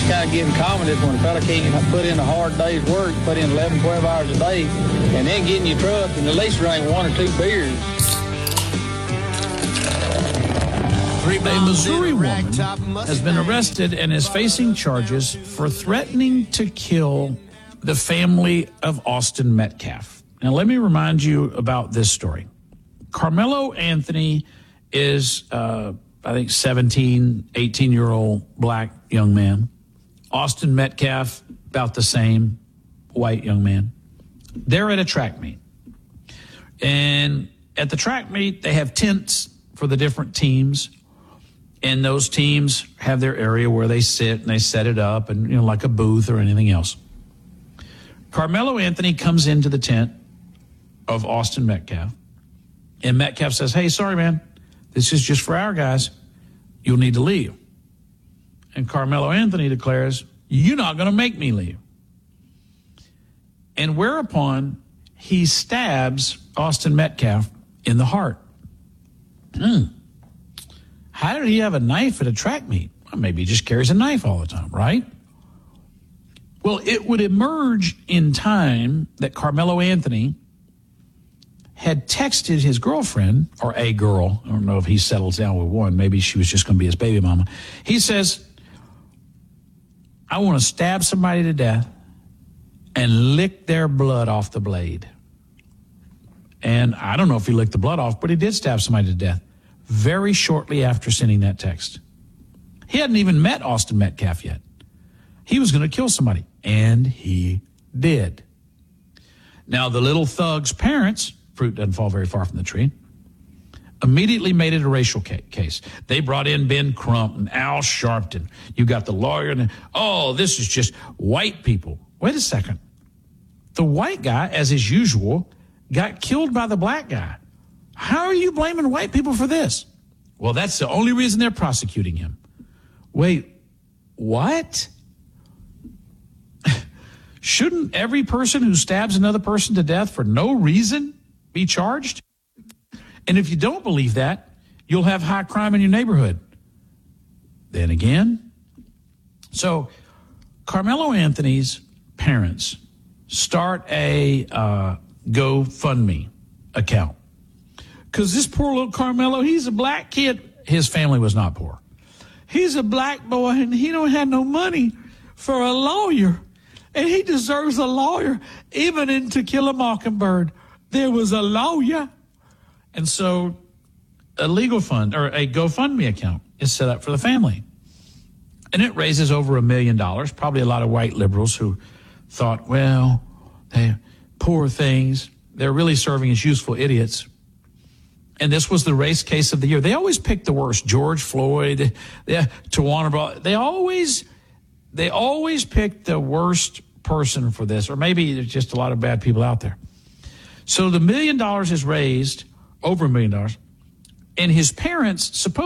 it's kind of getting common is when a fella can't put in a hard day's work, put in 11, 12 hours a day, and then get in your truck and at least drink 1 or 2 beers. A Missouri woman has been arrested and is facing charges for threatening to kill the family of Austin Metcalf. Now, let me remind you about this story. Carmelo Anthony is, I think, 17, 18-year-old black young man. Austin Metcalf, about the same, white young man. They're at a track meet. And at the track meet, they have tents for the different teams. And those teams have their area where they sit and they set it up and, you know, like a booth or anything else. Carmelo Anthony comes into the tent of Austin Metcalf. And Metcalf says, hey, sorry, man, this is just for our guys. You'll need to leave. And Carmelo Anthony declares, you're not going to make me leave. And whereupon he stabs Austin Metcalf in the heart. How did he have a knife at a track meet? Well, maybe he just carries a knife all the time, right? Well, it would emerge in time that Carmelo Anthony had texted his girlfriend, or a girl. I don't know if he settles down with one. Maybe she was just going to be his baby mama. He says, I want to stab somebody to death and lick their blood off the blade. And I don't know if he licked the blood off, but he did stab somebody to death very shortly after sending that text. He hadn't even met Austin Metcalf yet. He was going to kill somebody, and he did. Now, the little thug's parents, fruit doesn't fall very far from the tree, immediately made it a racial case. They brought in Ben Crump and Al Sharpton. You got the lawyer, and this is just white people. Wait a second. The white guy, as is usual, got killed by the black guy. How are you blaming white people for this? Well, that's the only reason they're prosecuting him. Wait, what? Shouldn't every person who stabs another person to death for no reason be charged? And if you don't believe that, you'll have high crime in your neighborhood. Then again, so Carmelo Anthony's parents start a GoFundMe account. Because this poor little Carmelo, he's a black kid. His family was not poor. He's a black boy, and he don't have no money for a lawyer. And he deserves a lawyer. Even in To Kill a Mockingbird, there was a lawyer. And so a legal fund, or a GoFundMe account, is set up for the family. And it raises over $1 million. Probably a lot of white liberals who thought, well, they poor things. They're really serving as useful idiots. And this was the race case of the year. They always pick the worst. George Floyd, Tawana, they always pick the worst person for this. Or maybe there's just a lot of bad people out there. So the $1 million is raised, over $1 million. And his parents supposedly